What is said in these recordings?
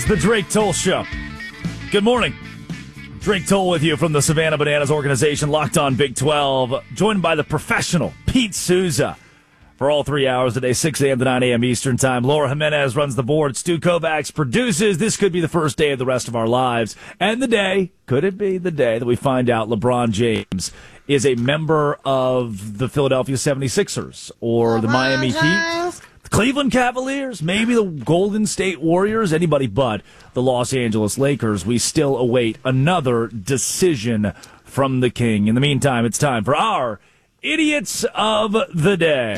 the Drake Toll Show. Good morning. Drake Toll with you from the Savannah Bananas organization, Locked On Big 12, joined by the professional Pete Souza for all 3 hours today, 6 a.m. to 9 a.m. Eastern Time. Laura Jimenez runs the board. Stu Kovacs produces. This could be the first day of the rest of our lives. And the day, could it be the day that we find out LeBron James is a member of the Philadelphia 76ers or the Miami Heat? The Cleveland Cavaliers, maybe the Golden State Warriors, anybody but the Los Angeles Lakers. We still await another decision from the King. In the meantime, it's time for our Idiots of the Day.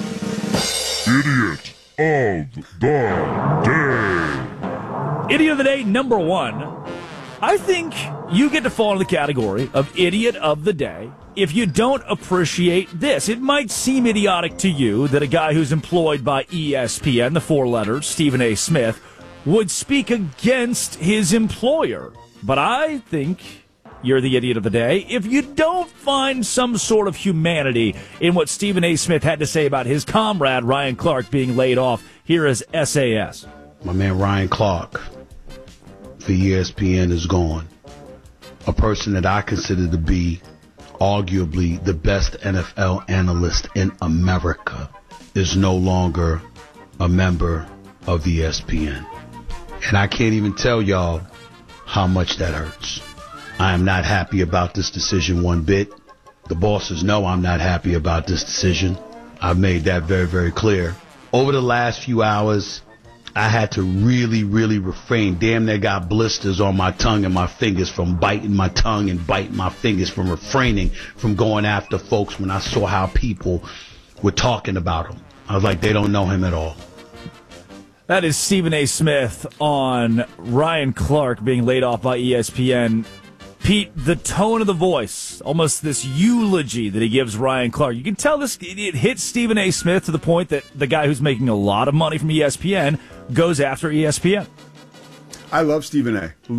Idiot of the Day. Idiot of the Day, number one. I think you get to fall in the category of Idiot of the Day if you don't appreciate this. It might seem idiotic to you that a guy who's employed by ESPN, the four letters, Stephen A. Smith, would speak against his employer. But I think you're the idiot of the day if you don't find some sort of humanity in what Stephen A. Smith had to say about his comrade, Ryan Clark, being laid off. Here is SAS. My man Ryan Clark for ESPN is gone. A person that I consider to be arguably the best NFL analyst in America is no longer a member of ESPN. And I can't even tell y'all how much that hurts. I am not happy about this decision one bit. The bosses know I'm not happy about this decision. I've made that very, very clear. Over the last few hours, I had to really, really refrain. Damn, they got blisters on my tongue and my fingers from biting my tongue and biting my fingers, from refraining from going after folks when I saw how people were talking about him. I was like, they don't know him at all. That is Stephen A. Smith on Ryan Clark being laid off by ESPN. Pete, the tone of the voice, almost this eulogy that he gives Ryan Clark. You can tell this, it hits Stephen A. Smith to the point that the guy who's making a lot of money from ESPN goes after ESPN. I love Stephen A.